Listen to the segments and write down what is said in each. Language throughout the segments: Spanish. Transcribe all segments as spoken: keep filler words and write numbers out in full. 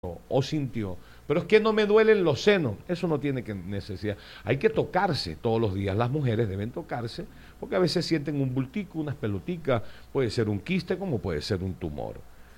o sintió, pero es que no me duelen los senos, eso no tiene que necesidad, hay que tocarse todos los días, las mujeres deben tocarse, porque a veces sienten un bultico, unas peloticas, puede ser un quiste como puede ser un tumor.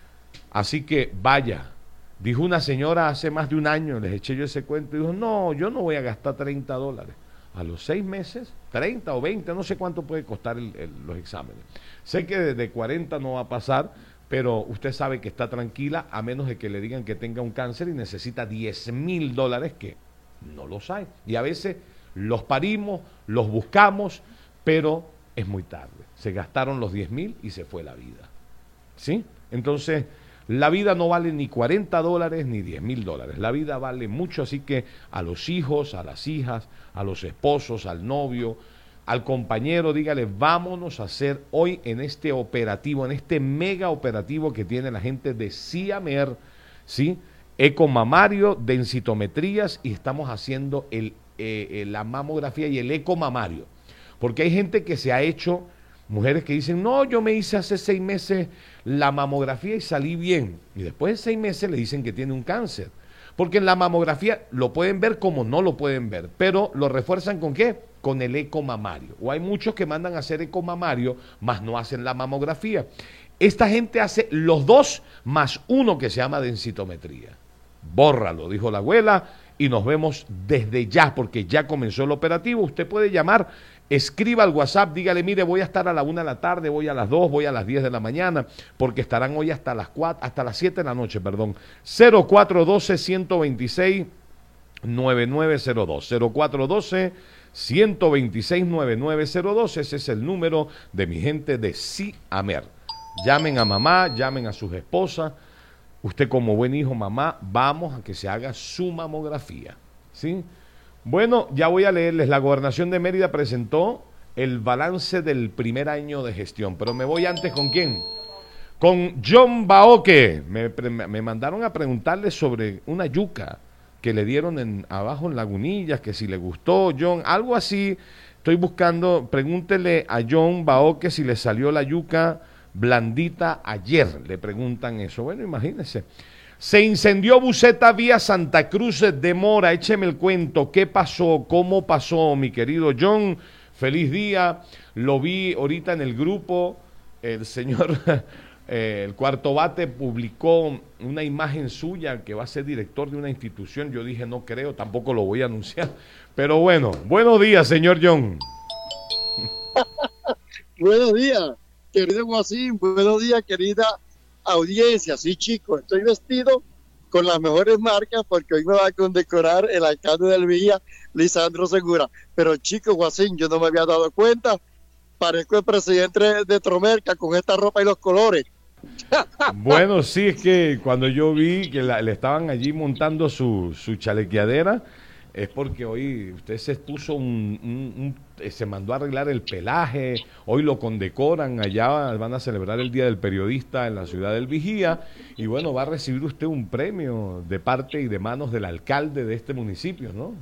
Así que vaya, dijo una señora hace más de un año, les eché yo ese cuento, y dijo, no, yo no voy a gastar treinta dólares. A los seis meses, treinta o veinte, no sé cuánto puede costar el, el, los exámenes. Sé que desde cuarenta no va a pasar, pero usted sabe que está tranquila, a menos de que le digan que tenga un cáncer y necesita diez mil dólares, que no los hay. Y a veces los parimos, los buscamos, pero es muy tarde. Se gastaron los diez mil y se fue la vida. ¿Sí? Entonces, la vida no vale ni cuarenta dólares ni diez mil dólares. La vida vale mucho, así que a los hijos, a las hijas, a los esposos, al novio, al compañero, dígale, vámonos a hacer hoy en este operativo, en este mega operativo que tiene la gente de Ciamer, ¿sí? Ecomamario, densitometrías, y estamos haciendo el, eh, eh, la mamografía y el ecomamario. Porque hay gente que se ha hecho, mujeres que dicen, no, yo me hice hace seis meses la mamografía y salí bien. Y después de seis meses le dicen que tiene un cáncer. Porque en la mamografía lo pueden ver como no lo pueden ver, pero lo refuerzan ¿con qué? Con el ecomamario. O hay muchos que mandan a hacer ecomamario, mas no hacen la mamografía. Esta gente hace los dos más uno que se llama densitometría. Bórralo, dijo la abuela, y nos vemos desde ya, porque ya comenzó el operativo. Usted puede llamar, escriba al WhatsApp, dígale, mire, voy a estar a la una de la tarde, voy a las dos, voy a las diez de la mañana, porque estarán hoy hasta las cuatro, hasta las siete de la noche, perdón. cero cuatro uno dos, uno dos seis, nueve nueve cero dos. cero cuatro uno dos, uno dos seis, nueve nueve cero dos. Ese es el número de mi gente de Ciamer. Llamen a mamá, llamen a sus esposas. Usted como buen hijo, mamá, vamos a que se haga su mamografía, ¿sí? Bueno, ya voy a leerles. La Gobernación de Mérida presentó el balance del primer año de gestión, pero me voy antes ¿con quién? Con John Baoque. Me, me mandaron a preguntarle sobre una yuca que le dieron en, abajo en Lagunillas, que si le gustó, John, algo así. Estoy buscando, pregúntele a John Baoque si le salió la yuca blandita ayer, le preguntan eso. Bueno, imagínense. Se incendió buseta vía Santa Cruz de Mora. Écheme el cuento. ¿Qué pasó? ¿Cómo pasó, mi querido John? Feliz día. Lo vi ahorita en el grupo. El señor, eh, el Cuarto Bate publicó una imagen suya que va a ser director de una institución. Yo dije, no creo, tampoco lo voy a anunciar. Pero bueno, buenos días, señor John. Buenos días, querido Guasín. Buenos días, querida audiencia. Sí, chicos, estoy vestido con las mejores marcas porque hoy me va a condecorar el alcalde del Vigía, Lisandro Segura. Pero, chicos, Guasín, yo no me había dado cuenta. Parezco el presidente de Tromerca con esta ropa y los colores. Bueno, sí, es que cuando yo vi que la, le estaban allí montando su, su chalequeadera, es porque hoy usted se puso un, un, un, se mandó a arreglar el pelaje, hoy lo condecoran, allá van a celebrar el Día del Periodista en la ciudad del Vigía, y bueno, va a recibir usted un premio de parte y de manos del alcalde de este municipio, ¿no?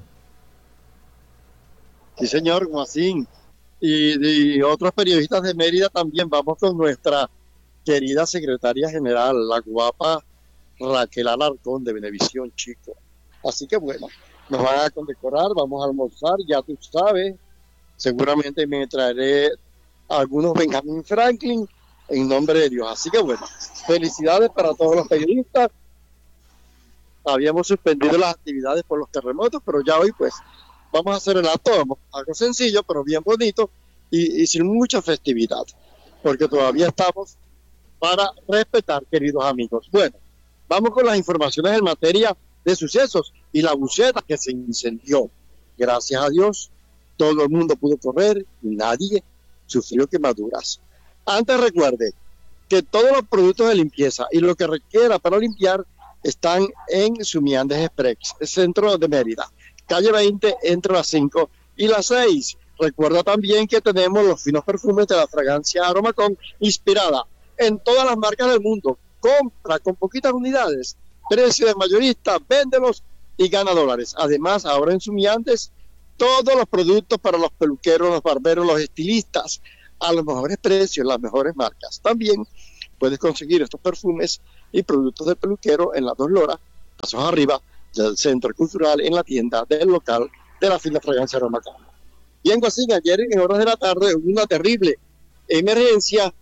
Sí, señor Guasín. Y, y otros periodistas de Mérida también. Vamos con nuestra querida secretaria general, la guapa Raquel Alarcón de Venevisión, chico. Así que bueno, nos van a condecorar, vamos a almorzar, ya tú sabes. Seguramente me traeré algunos Benjamin Franklin en nombre de Dios. Así que bueno, felicidades para todos los periodistas. Habíamos suspendido las actividades por los terremotos, pero ya hoy pues vamos a hacer el acto, vamos, algo sencillo, pero bien bonito y, y sin mucha festividad, porque todavía estamos para respetar, queridos amigos. Bueno, vamos con las informaciones en materia de sucesos y la buceta que se incendió. Gracias a Dios, todo el mundo pudo correr y nadie sufrió quemaduras. Antes recuerde que todos los productos de limpieza y lo que requiera para limpiar están en Sumiandes Express, el centro de Mérida, calle veinte, entre las cinco y las seis. Recuerda también que tenemos los finos perfumes de la fragancia Aromacón, inspirada en todas las marcas del mundo. Compra con poquitas unidades, precio de mayorista, véndelos y gana dólares. Además, ahora en Sumiandes, todos los productos para los peluqueros, los barberos, los estilistas, a los mejores precios, las mejores marcas. También puedes conseguir estos perfumes y productos de peluquero en las dos loras, pasos arriba del Centro Cultural, en la tienda del local de la fina fragancia Romacana. Y en Guasín, ayer en horas de la tarde hubo una terrible emergencia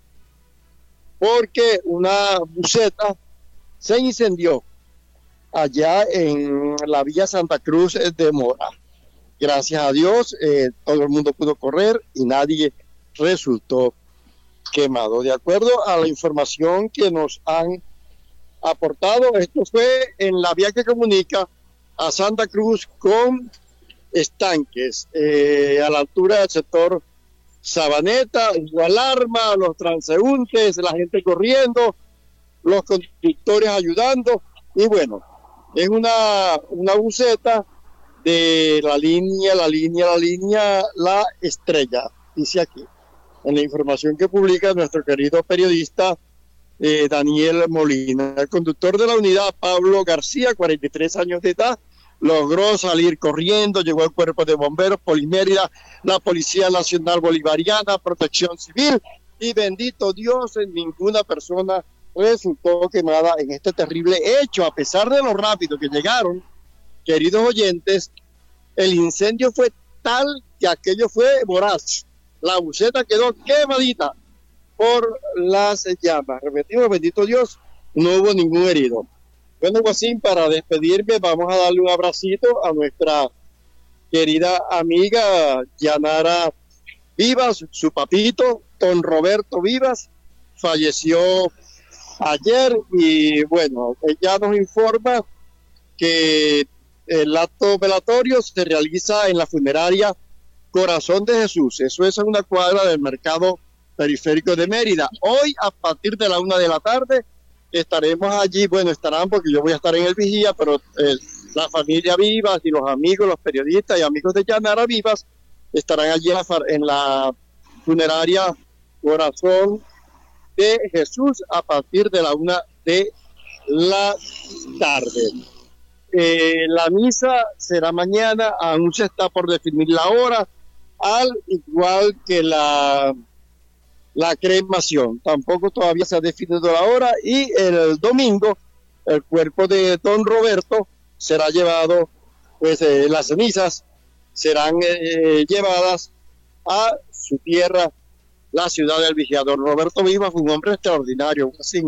porque una buseta se incendió allá en la Villa Santa Cruz de Mora. Gracias a Dios, eh, todo el mundo pudo correr y nadie resultó quemado. De acuerdo a la información que nos han aportado, esto fue en la vía que comunica a Santa Cruz con Estanques, eh, a la altura del sector Sabaneta. Hubo alarma, los transeúntes, la gente corriendo, los conductores ayudando, y bueno, es una, una buseta de la línea, la línea, la línea, la estrella, dice aquí, en la información que publica nuestro querido periodista eh, Daniel Molina. El conductor de la unidad, Pablo García, cuarenta y tres años de edad, logró salir corriendo, llegó el cuerpo de bomberos, Polimérida, la Policía Nacional Bolivariana, Protección Civil, y bendito Dios, ninguna persona resultó quemada en este terrible hecho. A pesar de lo rápido que llegaron, queridos oyentes, el incendio fue tal que aquello fue voraz. La buseta quedó quemadita por las llamas. Repetimos, bendito Dios, no hubo ningún herido. Bueno, Guasín, para despedirme, vamos a darle un abracito a nuestra querida amiga Yanara Vivas, su papito, don Roberto Vivas, falleció ayer, y bueno, ella nos informa que el acto velatorio se realiza en la funeraria Corazón de Jesús. Eso es en una cuadra del mercado periférico de Mérida. Hoy, a partir de la una de la tarde, estaremos allí. Bueno, estarán porque yo voy a estar en el vigía, pero eh, la familia Vivas y los amigos, los periodistas y amigos de Yanara Vivas estarán allí en la, en la funeraria Corazón de Jesús a partir de la una de la tarde. Eh, la misa será mañana, aún se está por definir la hora, al igual que la, la cremación. Tampoco todavía se ha definido la hora, y el domingo el cuerpo de don Roberto será llevado, pues eh, las cenizas serán eh, llevadas a su tierra, la ciudad del Vigía. Don Roberto Vivas fue un hombre extraordinario, así,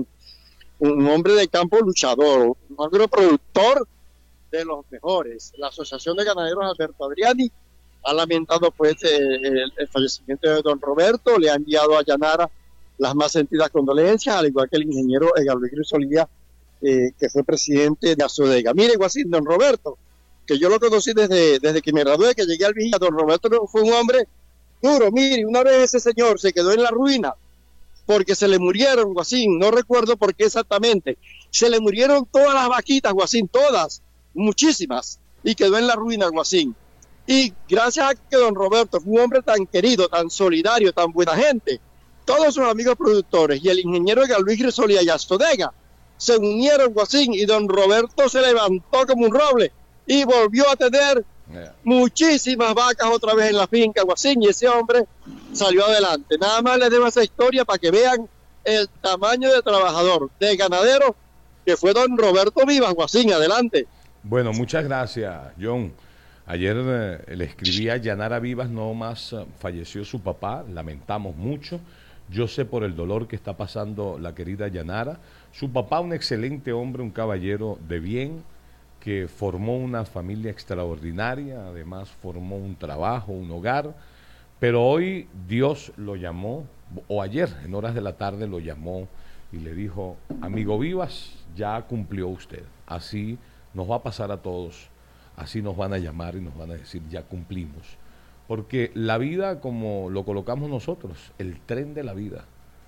un hombre de campo luchador, un agroproductor de los mejores. La Asociación de Ganaderos Alberto Adriani ha lamentado pues eh, el, el fallecimiento de don Roberto, le ha enviado a Yanara las más sentidas condolencias, al igual que el ingeniero Edgar Luis Grisolía, eh, que fue presidente de Asodega. Mire, Guasín, don Roberto, que yo lo conocí desde, desde que me gradué, que llegué al Vigía. Don Roberto fue un hombre duro. Mire, una vez ese señor se quedó en la ruina porque se le murieron, Guasín, no recuerdo por qué exactamente, se le murieron todas las vaquitas, Guasín, todas, muchísimas, y quedó en la ruina, Guasín. Y gracias a que don Roberto fue un hombre tan querido, tan solidario, tan buena gente, todos sus amigos productores y el ingeniero Edgar Luis Grisolía y Astodega se unieron, Guasín, y don Roberto se levantó como un roble y volvió a tener yeah. muchísimas vacas otra vez en la finca, Guasín, y ese hombre salió adelante. Nada más les debo esa historia para que vean el tamaño de trabajador, de ganadero, que fue don Roberto Vivas, Guasín. Adelante. Bueno, muchas gracias, John. Ayer eh, le escribí a Yanara Vivas, no más uh, falleció su papá, lamentamos mucho. Yo sé por el dolor que está pasando la querida Yanara. Su papá, un excelente hombre, un caballero de bien, que formó una familia extraordinaria, además formó un trabajo, un hogar, pero hoy Dios lo llamó, o ayer en horas de la tarde lo llamó y le dijo: amigo Vivas, ya cumplió usted, así nos va a pasar a todos, así nos van a llamar y nos van a decir ya cumplimos, porque la vida, como lo colocamos nosotros, el tren de la vida,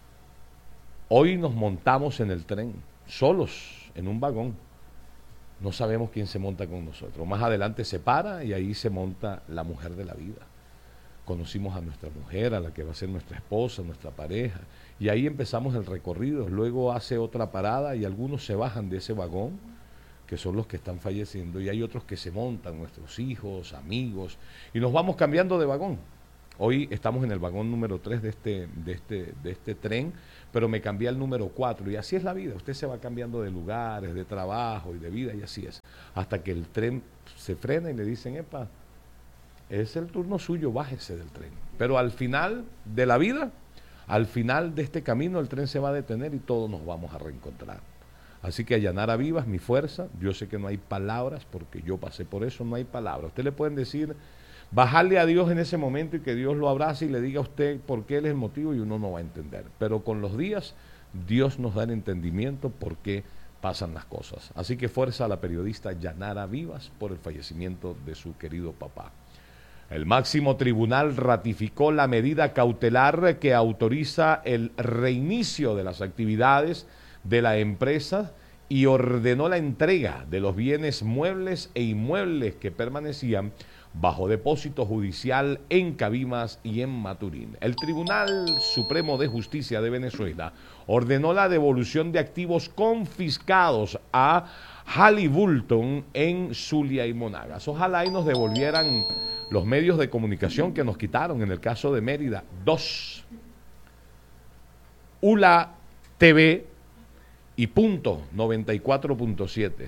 hoy nos montamos en el tren, solos, en un vagón, no sabemos quién se monta con nosotros, más adelante se para y ahí se monta la mujer de la vida. Conocimos a nuestra mujer, a la que va a ser nuestra esposa, nuestra pareja, y ahí empezamos el recorrido. Luego hace otra parada y algunos se bajan de ese vagón, que son los que están falleciendo, y hay otros que se montan, nuestros hijos, amigos, y nos vamos cambiando de vagón. Hoy estamos en el vagón número tres de este, de este, de este tren, pero me cambié al número cuatro y así es la vida. Usted se va cambiando de lugares, de trabajo y de vida y así es. Hasta que el tren se frena y le dicen, epa, es el turno suyo, bájese del tren. Pero al final de la vida, al final de este camino, el tren se va a detener y todos nos vamos a reencontrar. Así que allanar a vivas mi fuerza. Yo sé que no hay palabras, porque yo pasé por eso, no hay palabras. Usted le pueden decir, bajarle a Dios en ese momento y que Dios lo abrace y le diga a usted por qué él es el motivo y uno no va a entender. Pero con los días, Dios nos da el entendimiento por qué pasan las cosas. Así que fuerza a la periodista Yanara Vivas por el fallecimiento de su querido papá. El máximo tribunal ratificó la medida cautelar que autoriza el reinicio de las actividades de la empresa y ordenó la entrega de los bienes muebles e inmuebles que permanecían bajo depósito judicial en Cabimas y en Maturín. El Tribunal Supremo de Justicia de Venezuela ordenó la devolución de activos confiscados a Halliburton en Zulia y Monagas. Ojalá y nos devolvieran los medios de comunicación que nos quitaron en el caso de Mérida. Dos. U L A T V y Punto noventa y cuatro punto siete.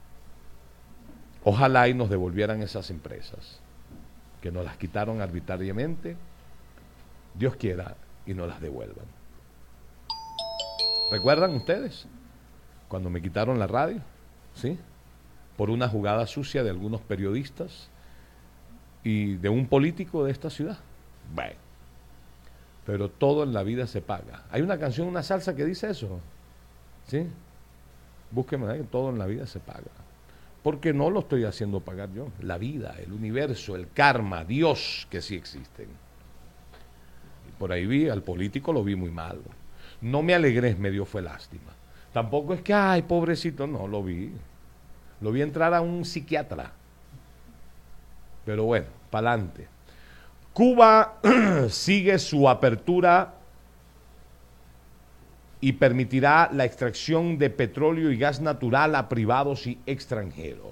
Ojalá y nos devolvieran esas empresas que nos las quitaron arbitrariamente. Dios quiera y nos las devuelvan. ¿Recuerdan ustedes cuando me quitaron la radio? ¿Sí? Por una jugada sucia de algunos periodistas y de un político de esta ciudad. Bueno, pero todo en la vida se paga. Hay una canción, una salsa que dice eso. ¿Sí? Búsqueme ahí, todo en la vida se paga. Porque no lo estoy haciendo pagar yo. La vida, el universo, el karma, Dios, que sí existen. Y por ahí vi, al político lo vi muy mal. No me alegré, me dio fue lástima. Tampoco es que, ay, pobrecito, no, lo vi. Lo vi entrar a un psiquiatra. Pero bueno, para adelante. Cuba sigue su apertura y permitirá la extracción de petróleo y gas natural a privados y extranjeros.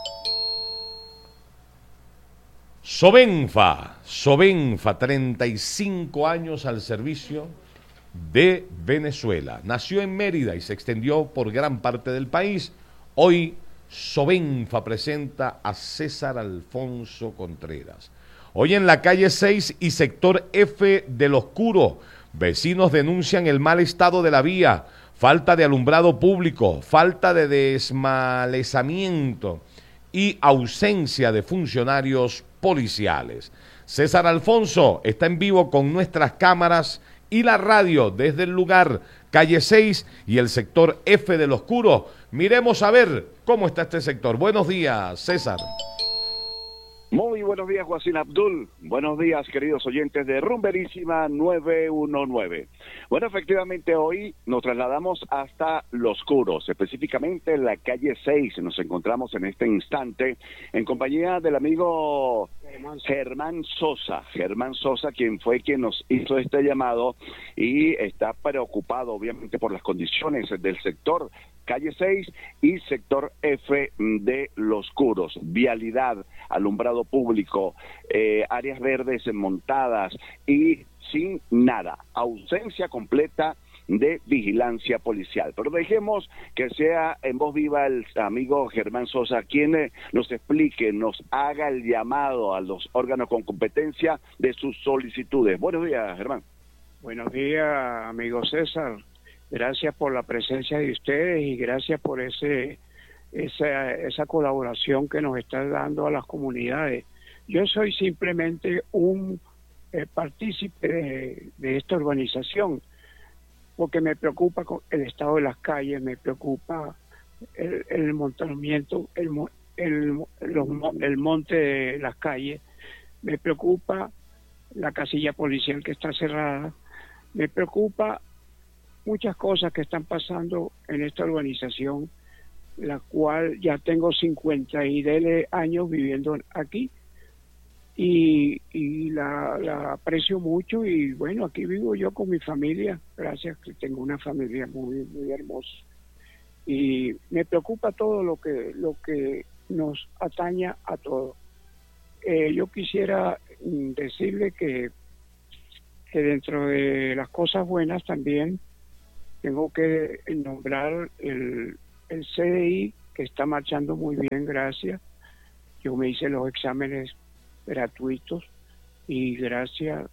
Sobenfa, Sobenfa, treinta y cinco años al servicio de Venezuela. Nació en Mérida y se extendió por gran parte del país. Hoy Sobenfa presenta a César Alfonso Contreras. Hoy en la calle seis y sector F del Oscuro, vecinos denuncian el mal estado de la vía, falta de alumbrado público, falta de desmalezamiento y ausencia de funcionarios policiales. César Alfonso está en vivo con nuestras cámaras y la radio desde el lugar, calle seis y el sector F del Oscuro. Miremos a ver cómo está este sector. Buenos días, César. Muy buenos días, Joacín Abdul. Buenos días, queridos oyentes de Rumberísima nueve uno nueve. Bueno, efectivamente, hoy nos trasladamos hasta Los Curos, específicamente en la calle seis. Nos encontramos en este instante en compañía del amigo Germán Sosa. Germán Sosa, quien fue quien nos hizo este llamado y está preocupado, obviamente, por las condiciones del sector calle seis y sector F de Los Curos, vialidad, alumbrado público, eh, áreas verdes montadas y sin nada, ausencia completa de vigilancia policial. Pero dejemos que sea en voz viva el amigo Germán Sosa quien eh, nos explique, nos haga el llamado a los órganos con competencia de sus solicitudes. Buenos días, Germán. Buenos días, amigo César. Gracias por la presencia de ustedes y gracias por ese esa, esa colaboración que nos está dando a las comunidades. Yo soy simplemente un eh, partícipe de, de esta urbanización, porque me preocupa el estado de las calles, me preocupa el, el montonamiento, el, el, los, el monte de las calles, me preocupa la casilla policial que está cerrada, me preocupa muchas cosas que están pasando en esta urbanización, la cual ya tengo cincuenta y dele años viviendo aquí y, y la, la aprecio mucho y bueno, aquí vivo yo con mi familia, gracias que tengo una familia muy muy hermosa y me preocupa todo lo que lo que nos ataña a todos. Eh, yo quisiera mm, decirle que, que dentro de las cosas buenas también tengo que nombrar el, el C D I, que está marchando muy bien, gracias. Yo me hice los exámenes gratuitos y gracias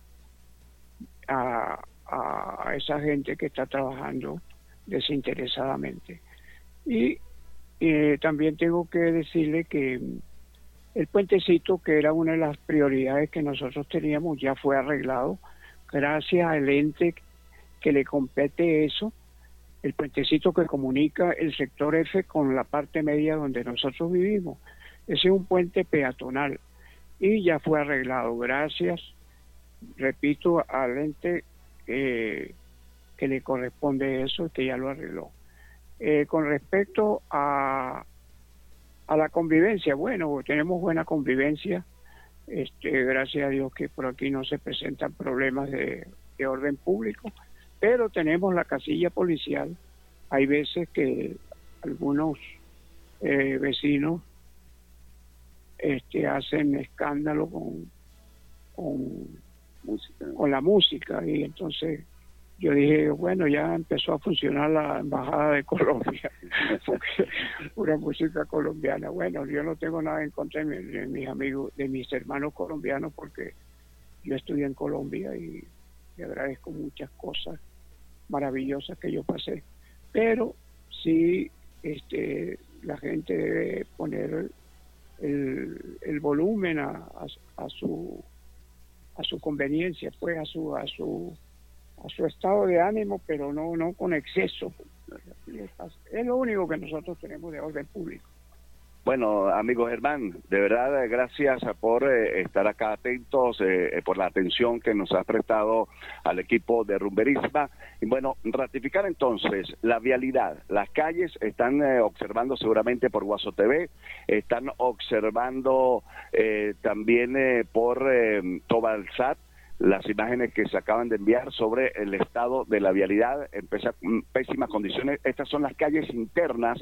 a, a esa gente que está trabajando desinteresadamente. Y eh, también tengo que decirle que el puentecito, que era una de las prioridades que nosotros teníamos, ya fue arreglado gracias al ente que le compete eso, el puentecito que comunica el sector F con la parte media donde nosotros vivimos. Ese es un puente peatonal y ya fue arreglado gracias, repito, al ente eh, que le corresponde eso, que ya lo arregló. Eh, con respecto a, a la convivencia, bueno, tenemos buena convivencia, este, gracias a Dios que por aquí no se presentan problemas de, de orden público, pero tenemos la casilla policial. Hay veces que algunos eh, vecinos este, hacen escándalo con, con, música. con la música, y entonces yo dije, bueno, ya empezó a funcionar la Embajada de Colombia, pura música colombiana. Bueno, yo no tengo nada en contra de, de mis amigos, de mis hermanos colombianos, porque yo estudié en Colombia y le agradezco muchas cosas maravillosas que yo pasé. Pero sí, este, la gente debe poner el, el volumen a, a, a su a su conveniencia, pues a su a su a su estado de ánimo, pero no no con exceso. Es lo único que nosotros tenemos de orden público. Bueno, amigo Germán, de verdad, gracias por eh, estar acá atentos, eh, por la atención que nos has prestado al equipo de Rumberísima. Y bueno, ratificar entonces la vialidad. Las calles están eh, observando seguramente por Guaso T V, están observando eh, también eh, por eh, Tobalsat las imágenes que se acaban de enviar sobre el estado de la vialidad en pésimas condiciones. Estas son las calles internas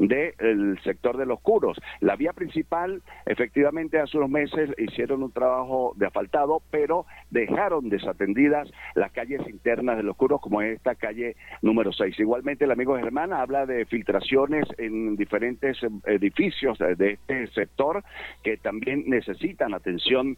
del sector de Los Curos. La vía principal, efectivamente, hace unos meses hicieron un trabajo de asfaltado, pero dejaron desatendidas las calles internas de Los Curos, como es esta calle número seis. Igualmente, el amigo Germán habla de filtraciones en diferentes edificios de este sector que también necesitan atención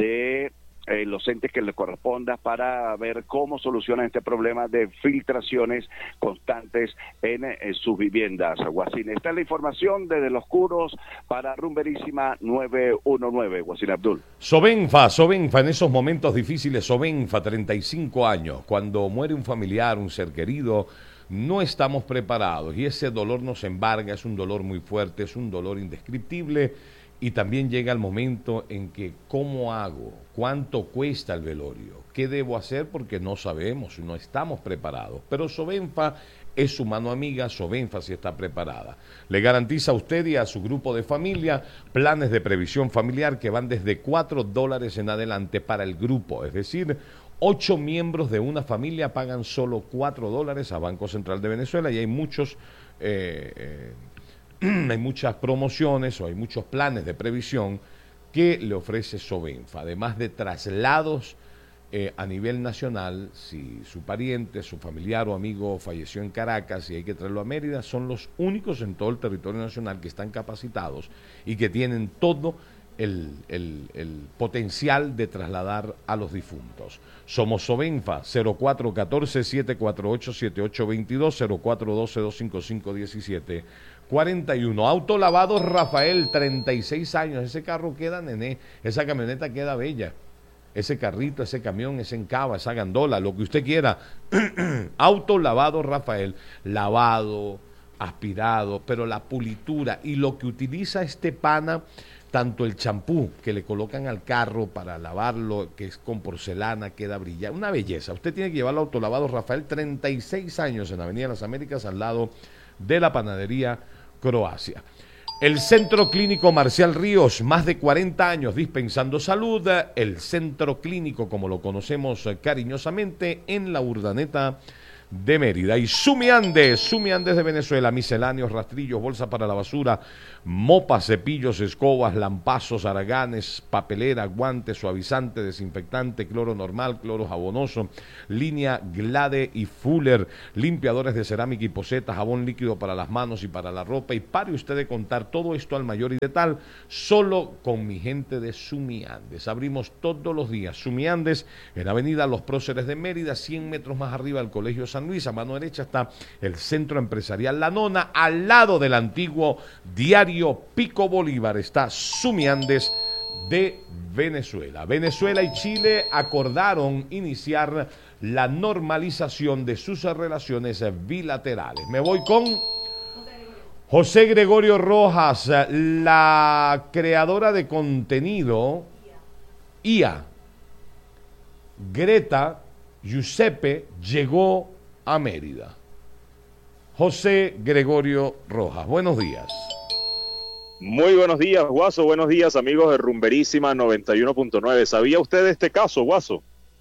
de Eh, los entes que les corresponda para ver cómo solucionan este problema de filtraciones constantes en, en sus viviendas. Guasín, esta es la información desde Los Curos para Rumberísima nueve uno nueve. Guasín Abdul. Sobenfa, Sobenfa, en esos momentos difíciles, Sobenfa, treinta y cinco años, cuando muere un familiar, un ser querido, no estamos preparados y ese dolor nos embarga, es un dolor muy fuerte, es un dolor indescriptible. Y también llega el momento en que, ¿cómo hago? ¿Cuánto cuesta el velorio? ¿Qué debo hacer? Porque no sabemos, no estamos preparados. Pero Sobenfa es su mano amiga, Sobenfa sí está preparada. Le garantiza a usted y a su grupo de familia planes de previsión familiar que van desde cuatro dólares en adelante para el grupo. Es decir, ocho miembros de una familia pagan solo cuatro dólares a Banco Central de Venezuela y hay muchos... Eh, eh, hay muchas promociones o hay muchos planes de previsión que le ofrece Sobenfa, además de traslados eh, a nivel nacional. Si su pariente, su familiar o amigo falleció en Caracas y hay que traerlo a Mérida, son los únicos en todo el territorio nacional que están capacitados y que tienen todo el, el, el potencial de trasladar a los difuntos. Somos Sobenfa, cero cuatro uno cuatro, siete cuatro ocho, siete ocho dos dos, cero cuatro uno dos, dos cinco cinco uno siete cuarenta y uno. Autolavado Rafael, treinta y seis años. Ese carro queda nené, esa camioneta queda bella. Ese carrito, ese camión, ese encaba, esa gandola, lo que usted quiera. Autolavado Rafael, lavado, aspirado, pero la pulitura y lo que utiliza este pana, tanto el champú que le colocan al carro para lavarlo, que es con porcelana, queda brillante, una belleza. Usted tiene que llevarlo a Autolavado Rafael, treinta y seis años en Avenida Las Américas, al lado de la panadería Croacia. El Centro Clínico Marcial Ríos, más de cuarenta años dispensando salud. El Centro Clínico, como lo conocemos cariñosamente, en la Urdaneta de Mérida. Y Sumiandes, Sumiandes de Venezuela, misceláneos, rastrillos, bolsa para la basura, mopas, cepillos, escobas, lampazos, haraganes, papelera, guantes, suavizante, desinfectante, cloro normal, cloro jabonoso, línea Glade y Fuller, limpiadores de cerámica y poceta, jabón líquido para las manos y para la ropa. Y pare usted de contar todo esto al mayor y de tal, solo con mi gente de Sumiandes. Abrimos todos los días. Sumiandes en Avenida Los Próceres de Mérida, cien metros más arriba del Colegio San Luis. A mano derecha está el Centro Empresarial La Nona, al lado del antiguo diario Pico Bolívar está Sumiandes de Venezuela. Venezuela y Chile acordaron iniciar la normalización de sus relaciones bilaterales. Me voy con José Gregorio Rojas, la creadora de contenido I A. Greta Giuseppe llegó a Mérida. José Gregorio Rojas, buenos días. Muy buenos días, Guaso. Buenos días, amigos de Rumberísima noventa y uno punto nueve. ¿Sabía usted de este caso, Guaso?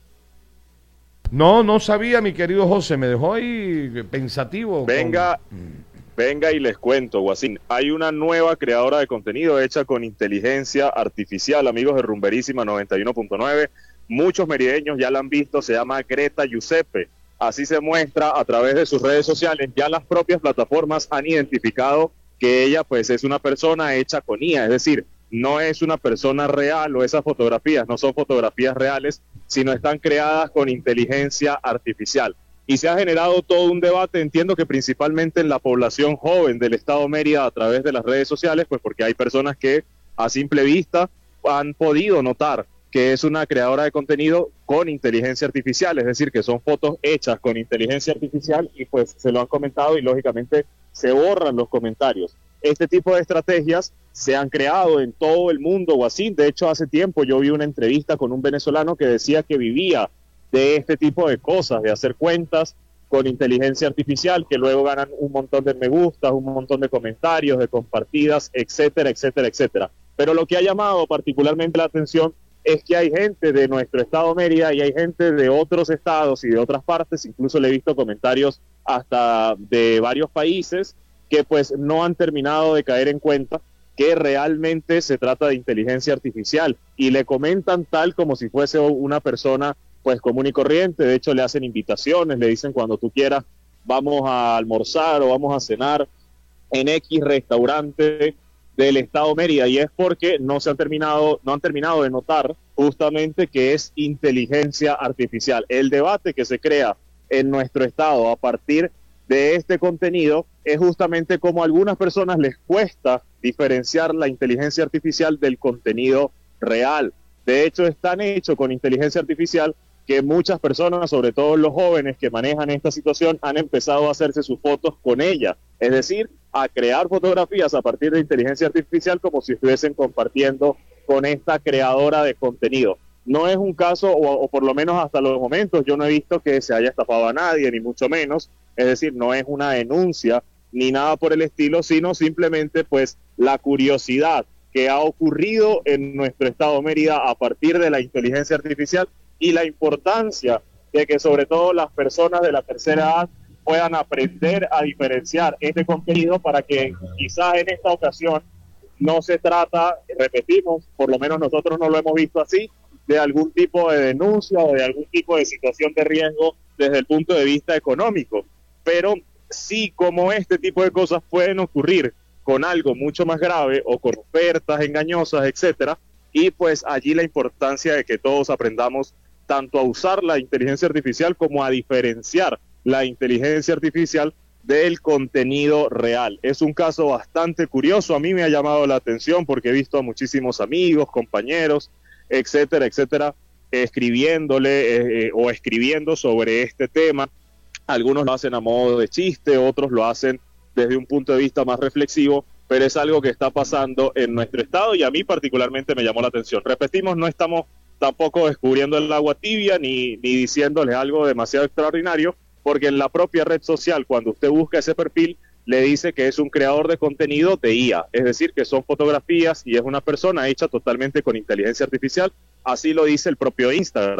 No, no sabía, mi querido José. Me dejó ahí pensativo. Venga, con... venga y les cuento, Guasín. Hay una nueva creadora de contenido hecha con inteligencia artificial, amigos de Rumberísima noventa y uno punto nueve. Muchos merideños ya la han visto, se llama Greta Giuseppe. Así se muestra a través de sus redes sociales. Ya las propias plataformas han identificado que ella pues es una persona hecha con I A, es decir, no es una persona real, o esas fotografías no son fotografías reales, sino están creadas con inteligencia artificial. Y se ha generado todo un debate, entiendo que principalmente en la población joven del estado Mérida a través de las redes sociales, pues porque hay personas que a simple vista han podido notar que es una creadora de contenido con inteligencia artificial, es decir, que son fotos hechas con inteligencia artificial y pues se lo han comentado y lógicamente se borran los comentarios. Este tipo de estrategias se han creado en todo el mundo o así. De hecho, hace tiempo yo vi una entrevista con un venezolano que decía que vivía de este tipo de cosas, de hacer cuentas con inteligencia artificial que luego ganan un montón de me gustas, un montón de comentarios, de compartidas, etcétera, etcétera, etcétera. Pero lo que ha llamado particularmente la atención es que hay gente de nuestro estado Mérida y hay gente de otros estados y de otras partes, incluso le he visto comentarios hasta de varios países que pues no han terminado de caer en cuenta que realmente se trata de inteligencia artificial y le comentan tal como si fuese una persona pues común y corriente. De hecho le hacen invitaciones, le dicen cuando tú quieras vamos a almorzar o vamos a cenar en X restaurante del estado Mérida, y es porque no se han terminado, no han terminado de notar justamente que es inteligencia artificial. El debate que se crea en nuestro estado a partir de este contenido es justamente cómo a algunas personas les cuesta diferenciar la inteligencia artificial del contenido real. De hecho, es tan hecho con inteligencia artificial que muchas personas, sobre todo los jóvenes que manejan esta situación, han empezado a hacerse sus fotos con ella. Es decir, a crear fotografías a partir de inteligencia artificial como si estuviesen compartiendo con esta creadora de contenido. No es un caso, o, o por lo menos hasta los momentos, yo no he visto que se haya estafado a nadie, ni mucho menos. Es decir, no es una denuncia ni nada por el estilo, sino simplemente pues la curiosidad que ha ocurrido en nuestro estado Mérida a partir de la inteligencia artificial y la importancia de que sobre todo las personas de la tercera edad puedan aprender a diferenciar este contenido para que quizás en esta ocasión no se trata, repetimos, por lo menos nosotros no lo hemos visto así, de algún tipo de denuncia o de algún tipo de situación de riesgo desde el punto de vista económico, pero sí como este tipo de cosas pueden ocurrir con algo mucho más grave o con ofertas engañosas, etcétera, y pues allí la importancia de que todos aprendamos tanto a usar la inteligencia artificial como a diferenciar la inteligencia artificial del contenido real. Es un caso bastante curioso, a mí me ha llamado la atención porque he visto a muchísimos amigos, compañeros, etcétera, etcétera, escribiéndole eh, eh, o escribiendo sobre este tema. Algunos lo hacen a modo de chiste, otros lo hacen desde un punto de vista más reflexivo, pero es algo que está pasando en nuestro estado y a mí particularmente me llamó la atención. Repetimos, no estamos tampoco descubriendo el agua tibia ni, ni diciéndoles algo demasiado extraordinario, porque en la propia red social, cuando usted busca ese perfil, le dice que es un creador de contenido de I A, es decir, que son fotografías y es una persona hecha totalmente con inteligencia artificial, así lo dice el propio Instagram.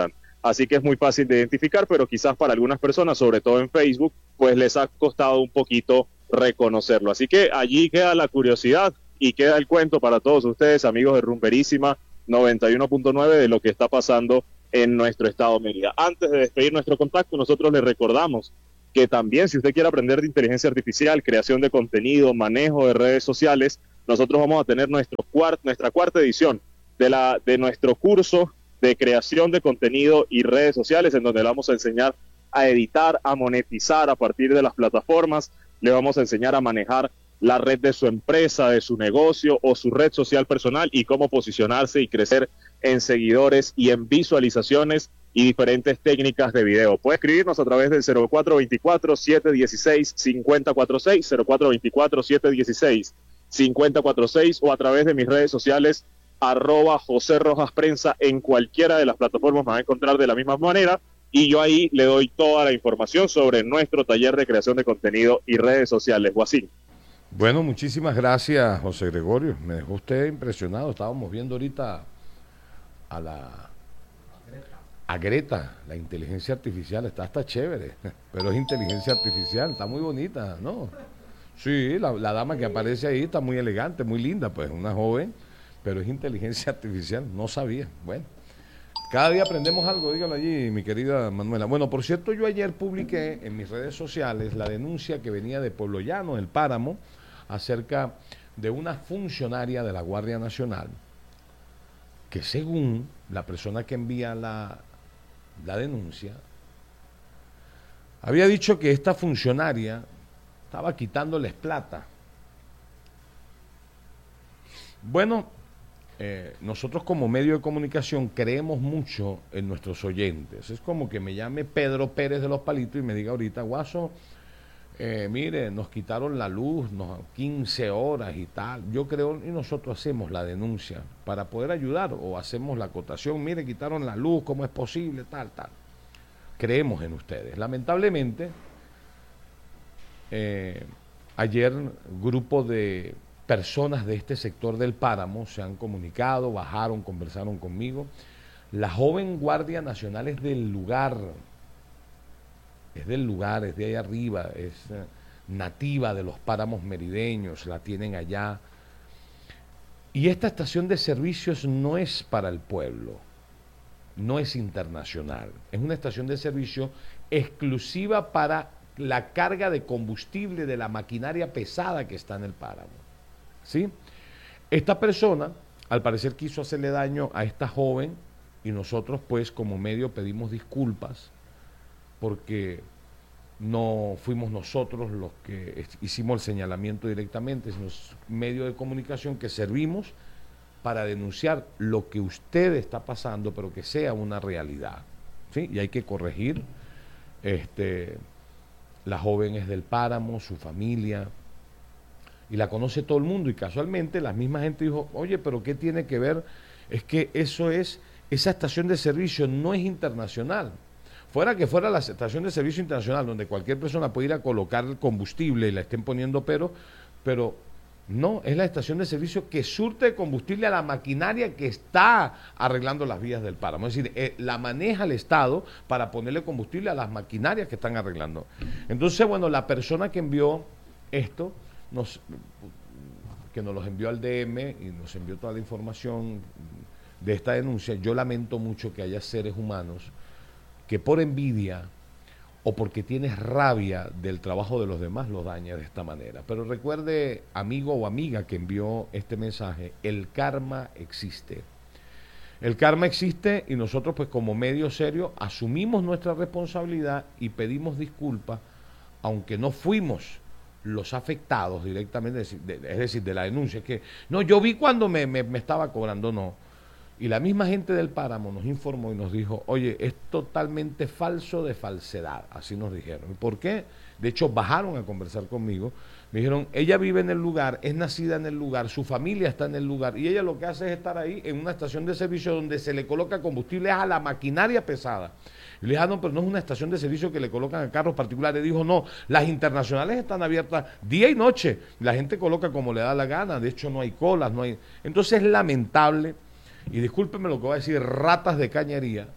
así que es muy fácil de identificar, pero quizás para algunas personas, sobre todo en Facebook, pues les ha costado un poquito reconocerlo. Así que allí queda la curiosidad y queda el cuento para todos ustedes, amigos de Rumberísima noventa y uno punto nueve, de lo que está pasando en nuestro estado Mérida. Antes de despedir nuestro contacto, nosotros les recordamos que también, si usted quiere aprender de inteligencia artificial, creación de contenido, manejo de redes sociales, nosotros vamos a tener nuestro cuart, nuestra cuarta edición de, la, de nuestro curso de creación de contenido y redes sociales, en donde le vamos a enseñar a editar, a monetizar a partir de las plataformas, le vamos a enseñar a manejar la red de su empresa, de su negocio o su red social personal y cómo posicionarse y crecer en seguidores y en visualizaciones y diferentes técnicas de video. Puede escribirnos a través del cero cuatro dos cuatro, siete uno seis, cinco cero cuatro seis, cero cuatro dos cuatro, siete uno seis, cinco cero cuatro seis o a través de mis redes sociales, arroba José Rojas Prensa. En cualquiera de las plataformas me va a encontrar de la misma manera y yo ahí le doy toda la información sobre nuestro taller de creación de contenido y redes sociales. Guasín. Bueno, muchísimas gracias, José Gregorio. Me dejó usted impresionado. Estábamos viendo ahorita a la a Greta, la inteligencia artificial. Está hasta chévere, pero es inteligencia artificial. Está muy bonita, ¿no? Sí, la, la dama que aparece ahí está muy elegante, muy linda, pues una joven, pero es inteligencia artificial. No sabía. Bueno, cada día aprendemos algo, dígalo allí, mi querida Manuela. Bueno, por cierto, yo ayer publiqué en mis redes sociales la denuncia que venía de Pueblo Llano, el Páramo, acerca de una funcionaria de la Guardia Nacional que, según la persona que envía la, la denuncia, había dicho que esta funcionaria estaba quitándoles plata. Bueno, eh, nosotros como medio de comunicación creemos mucho en nuestros oyentes. Es como que me llame Pedro Pérez de Los Palitos y me diga ahorita, Guaso, Eh, mire, nos quitaron la luz, nos, quince horas y tal. Yo creo, y nosotros hacemos la denuncia para poder ayudar, o hacemos la acotación, mire, quitaron la luz, ¿cómo es posible? Tal, tal. Creemos en ustedes. Lamentablemente, eh, ayer grupo de personas de este sector del Páramo se han comunicado, bajaron, conversaron conmigo. La joven Guardia Nacional es del lugar, es del lugar, es de ahí arriba, es eh, nativa de los páramos merideños, la tienen allá. Y esta estación de servicios no es para el pueblo, no es internacional, es una estación de servicio exclusiva para la carga de combustible de la maquinaria pesada que está en el páramo, ¿sí? Esta persona, al parecer, quiso hacerle daño a esta joven y nosotros, pues, como medio pedimos disculpas, porque no fuimos nosotros los que hicimos el señalamiento directamente, sino medios de comunicación que servimos para denunciar lo que usted está pasando, pero que sea una realidad, ¿sí? Y hay que corregir. Este, la joven es del Páramo, su familia, y la conoce todo el mundo, y casualmente la misma gente dijo, oye, pero ¿qué tiene que ver? Es que eso es, esa estación de servicio no es internacional. Fuera que fuera la estación de servicio internacional, donde cualquier persona puede ir a colocar el combustible y la estén poniendo pero, pero no, es la estación de servicio que surte de combustible a la maquinaria que está arreglando las vías del páramo. Es decir, eh, la maneja el Estado para ponerle combustible a las maquinarias que están arreglando. Entonces, bueno, la persona que envió esto, nos, que nos los envió al D M y nos envió toda la información de esta denuncia, yo lamento mucho que haya seres humanos que por envidia o porque tienes rabia del trabajo de los demás lo daña de esta manera. Pero recuerde, amigo o amiga que envió este mensaje, el karma existe. El karma existe y nosotros, pues, como medio serio asumimos nuestra responsabilidad y pedimos disculpas, aunque no fuimos los afectados directamente, es decir, de, es decir, de la denuncia. Es que, no, yo vi cuando me, me, me estaba cobrando, no. Y la misma gente del Páramo nos informó y nos dijo, oye, es totalmente falso de falsedad, así nos dijeron. ¿Y por qué? De hecho, bajaron a conversar conmigo, me dijeron, ella vive en el lugar, es nacida en el lugar, su familia está en el lugar, y ella lo que hace es estar ahí en una estación de servicio donde se le coloca combustible a la maquinaria pesada. Y le dije, ah, no, pero no es una estación de servicio que le colocan a carros particulares. Dijo, no, las internacionales están abiertas día y noche, la gente coloca como le da la gana, de hecho no hay colas, no hay... Entonces es lamentable. Y discúlpenme lo que voy a decir, ratas de cañería,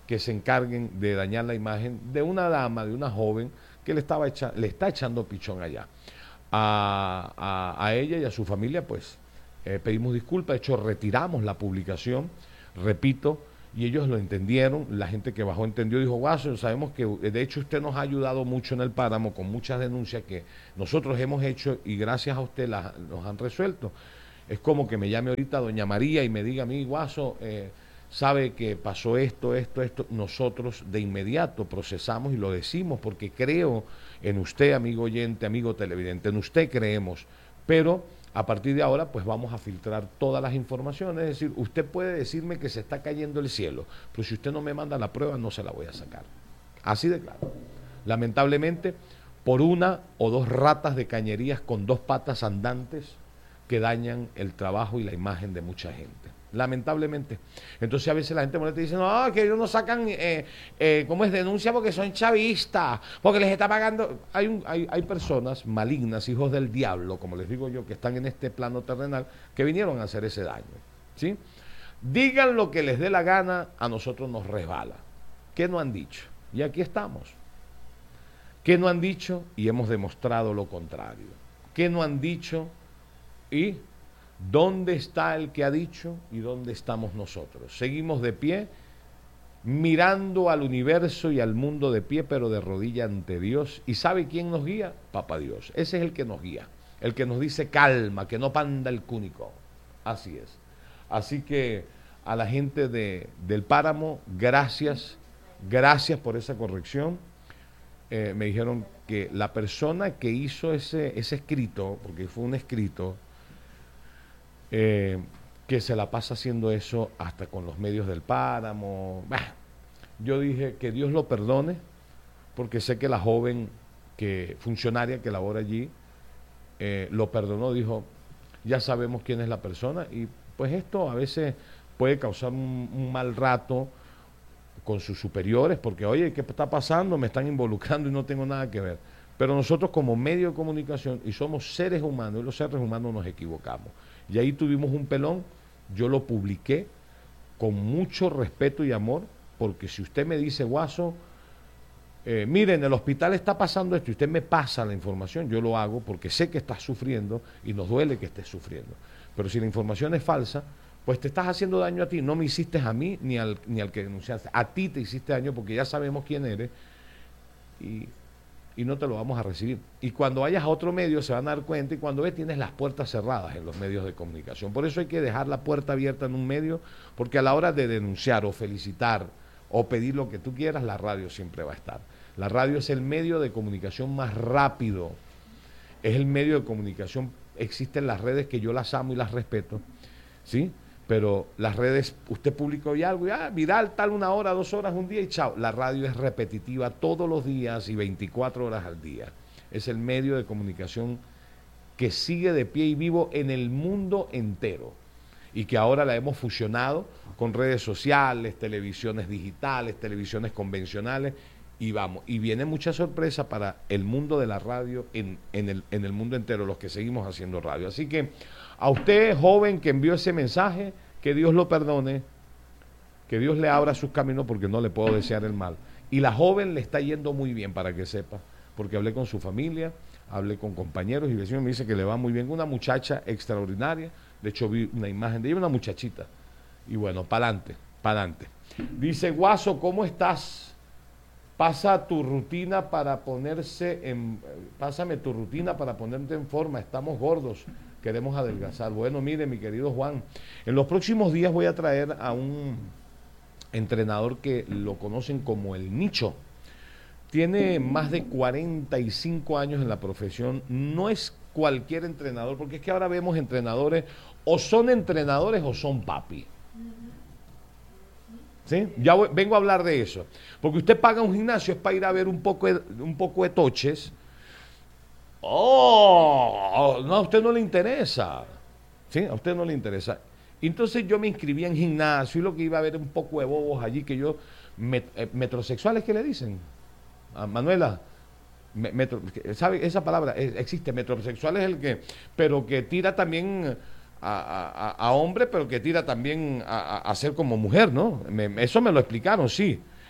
que se encarguen de dañar la imagen de una dama, de una joven que le, estaba echa, le está echando pichón allá. A, a, a ella y a su familia, pues, eh, pedimos disculpas, de hecho retiramos la publicación, repito, y ellos lo entendieron, la gente que bajó entendió, dijo, Guaso, sabemos que de hecho usted nos ha ayudado mucho en el páramo con muchas denuncias que nosotros hemos hecho y gracias a usted las, nos han resuelto. Es como que me llame ahorita doña María y me diga a mí, Guaso, eh, sabe que pasó esto, esto, esto, nosotros de inmediato procesamos y lo decimos porque creo en usted, amigo oyente, amigo televidente, en usted creemos, pero a partir de ahora pues vamos a filtrar todas las informaciones, es decir, usted puede decirme que se está cayendo el cielo, pero si usted no me manda la prueba no se la voy a sacar, así de claro. Lamentablemente, por una o dos ratas de cañerías con dos patas andantes que dañan el trabajo y la imagen de mucha gente. Lamentablemente. Entonces a veces la gente molesta y dice, no, que ellos no sacan, eh, eh, ¿cómo es? Denuncia porque son chavistas, porque les está pagando. Hay, un, hay, hay personas malignas, hijos del diablo, como les digo yo, que están en este plano terrenal, que vinieron a hacer ese daño. ¿Sí? Digan lo que les dé la gana, a nosotros nos resbala. ¿Qué no han dicho? Y aquí estamos. ¿Qué no han dicho? Y hemos demostrado lo contrario. ¿Qué no han dicho? Y ¿dónde está el que ha dicho y dónde estamos nosotros? Seguimos de pie, mirando al universo y al mundo de pie, pero de rodilla ante Dios. ¿Y sabe quién nos guía? Papá Dios. Ese es el que nos guía, el que nos dice calma, que no panda el cúnico. Así es. Así que a la gente de, del páramo, gracias, gracias por esa corrección. Eh, me dijeron que la persona que hizo ese, ese escrito, porque fue un escrito, Eh, que se la pasa haciendo eso hasta con los medios del páramo. Bah, yo dije que Dios lo perdone, porque sé que la joven que funcionaria que labora allí eh, lo perdonó, dijo, ya sabemos quién es la persona, y pues esto a veces puede causar un, un mal rato con sus superiores, porque oye, ¿qué está pasando? Me están involucrando y no tengo nada que ver. Pero nosotros como medio de comunicación, y somos seres humanos, y los seres humanos nos equivocamos. Y ahí tuvimos un pelón, yo lo publiqué con mucho respeto y amor, porque si usted me dice, Guaso, eh, mire, en el hospital está pasando esto, y usted me pasa la información, yo lo hago porque sé que estás sufriendo y nos duele que estés sufriendo. Pero si la información es falsa, pues te estás haciendo daño a ti, no me hiciste a mí ni al, ni al que denunciaste, a ti te hiciste daño porque ya sabemos quién eres, y... y no te lo vamos a recibir. Y cuando vayas a otro medio se van a dar cuenta, y cuando ves tienes las puertas cerradas en los medios de comunicación. Por eso hay que dejar la puerta abierta en un medio, porque a la hora de denunciar o felicitar o pedir lo que tú quieras, la radio siempre va a estar. La radio es el medio de comunicación más rápido, es el medio de comunicación, existen las redes que yo las amo y las respeto, ¿sí? Pero las redes, usted publicó ya algo, ya viral, tal, una hora, dos horas, un día y chao. La radio es repetitiva todos los días y veinticuatro horas al día. Es el medio de comunicación que sigue de pie y vivo en el mundo entero, y que ahora la hemos fusionado con redes sociales, televisiones digitales, televisiones convencionales, y vamos, y viene mucha sorpresa para el mundo de la radio en, en, el, en el mundo entero, los que seguimos haciendo radio. Así que a usted, joven, que envió ese mensaje, que Dios lo perdone, que Dios le abra sus caminos, porque no le puedo desear el mal. Y la joven le está yendo muy bien, para que sepa, porque hablé con su familia, hablé con compañeros y vecinos, me dice que le va muy bien. Una muchacha extraordinaria, de hecho vi una imagen de ella, una muchachita. Y bueno, para adelante, para adelante. Dice, Guaso, ¿cómo estás? Pasa tu rutina para ponerse en, pásame tu rutina para ponerte en forma, estamos gordos, queremos adelgazar. Bueno, mire, mi querido Juan, en los próximos días voy a traer a un entrenador que lo conocen como el Nicho. Tiene más de cuarenta y cinco años en la profesión, no es cualquier entrenador, porque es que ahora vemos entrenadores, o son entrenadores o son papi. ¿Sí? Ya voy, vengo a hablar de eso, porque usted paga un gimnasio es para ir a ver un poco de, un poco de toches. Oh, no, a usted no le interesa, ¿sí? A usted no le interesa. Entonces yo me inscribí en gimnasio, y lo que iba a ver un poco de bobos allí, que yo, met, eh, metrosexuales, ¿qué le dicen? A Manuela, me, metro, ¿sabe esa palabra? Existe, metrosexual es el que, pero que tira también A, a, a hombre, pero que tira también a, a, a ser como mujer, ¿no? Me, eso me lo explicaron, sí.